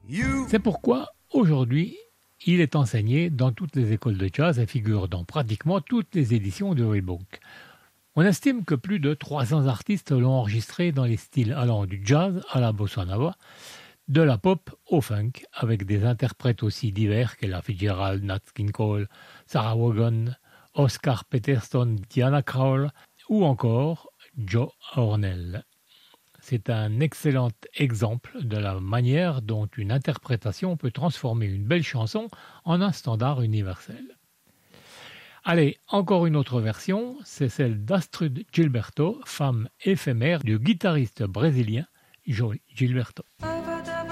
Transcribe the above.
C'est pourquoi, aujourd'hui, il est enseigné dans toutes les écoles de jazz et figure dans pratiquement toutes les éditions du Real Book. On estime que plus de 300 artistes l'ont enregistré dans les styles allant du jazz à la bossa nova, de la pop au funk, avec des interprètes aussi divers que la Fitzgerald, Nat King Cole, Sarah Vaughan, Oscar Peterson, Diana Krall ou encore Joe Ornell. C'est un excellent exemple de la manière dont une interprétation peut transformer une belle chanson en un standard universel. Allez, encore une autre version, c'est celle d'Astrud Gilberto, femme éphémère du guitariste brésilien Joey Gilberto.